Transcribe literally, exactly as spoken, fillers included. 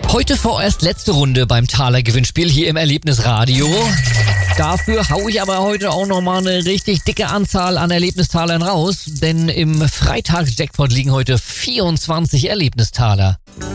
Heute vorerst letzte Runde beim Thaler Gewinnspiel hier im Erlebnisradio. Dafür hau ich aber heute auch nochmal eine richtig dicke Anzahl an Erlebnistalern raus, denn im Freitagsjackpot liegen heute vierundzwanzig Erlebnistaler.